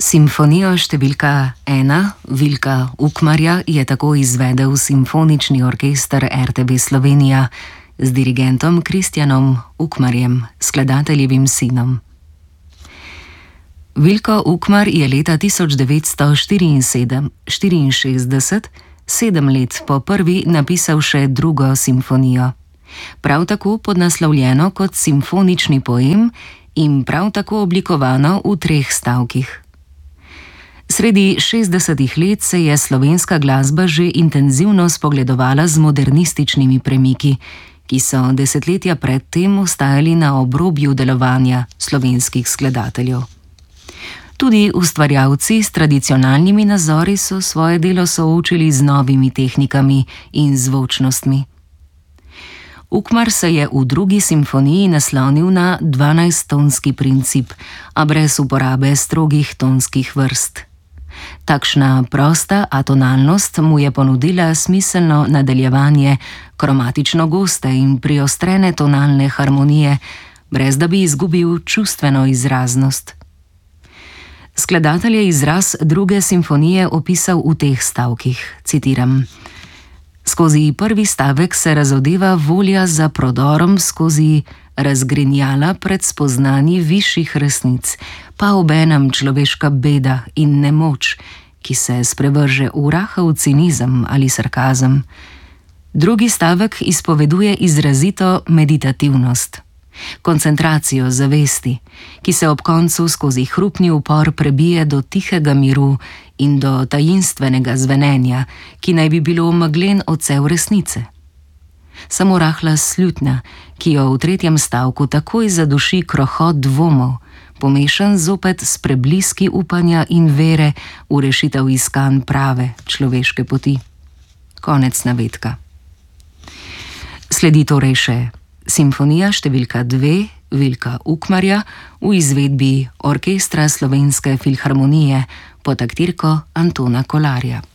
Simfonijo številka 1 Vilka Ukmarja je tako izvedel Simfonični orkester RTV Slovenija z dirigentom Kristjanom Ukmarjem, skladateljevim sinom. Vilko Ukmar je leta 1964, 7 let po prvi, napisal še drugo simfonijo, prav tako podnaslovljeno kot simfonični poem in prav tako oblikovano v 3 stavkih. Sredi 60. let se je slovenska glasba že intenzivno spogledovala z modernističnimi premiki, ki so desetletja predtem ostajali na obrobju delovanja slovenskih skladateljev. Tudi ustvarjalci s tradicionalnimi nazori so svoje delo soočili z novimi tehnikami in zvočnostmi. Ukmar se je v drugi simfoniji naslonil na 12-tonski princip, a brez uporabe strogih tonskih vrst. Takšna prosta atonalnost mu je ponudila smiselno nadaljevanje kromatično goste in priostrene tonalne harmonije, brez da bi izgubil čustveno izraznost. Skladatelj je izraz druge simfonije opisal v teh stavkih, citiram: "Skozi prvi stavek se razodeva volja za prodorom skozi razgrinjala pred spoznanji višjih resnic, pa obenem človeška beda in nemoč, ki se sprevrže v rahel cinizem ali sarkazem. Drugi stavek izpoveduje izrazito meditativnost, koncentracijo zavesti, ki se ob koncu skozi hrupni upor prebije do tihega miru in do tajinstvenega zvenenja, ki naj bi bilo meglen odsev resnice. Samo rahla slutnja, ki jo v 3. stavku takoj zaduši krohot dvomov, pomešan zopet s prebliski upanja in vere v rešitev iskanj prave človeške poti." Konec navedka. Sledi torej še simfonija številka 2 Vilka Ukmarja v izvedbi Orkestra Slovenske filharmonije pod taktirko Antona Kolarja.